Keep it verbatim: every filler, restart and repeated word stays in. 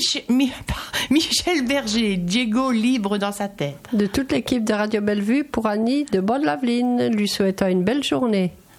Mich- Mi- Michel Berger, Diego libre dans sa tête. De toute l'équipe de Radio Bellevue, pour Annie de Bonne-Laveline, lui souhaitant une belle journée.